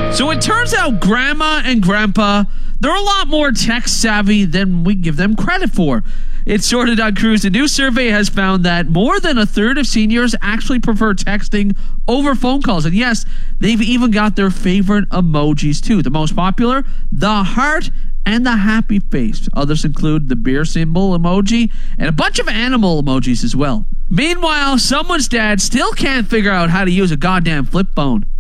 So it turns out Grandma and Grandpa, they're a lot more tech savvy than we give them credit for. It's Sorted on Cruise. A new survey has found that more than a third of seniors actually prefer texting over phone calls. And yes, they've even got their favorite emojis too. The most popular, the heart and the happy face. Others include the beer symbol emoji and a bunch of animal emojis as well. Meanwhile, someone's dad still can't figure out how to use a goddamn flip phone.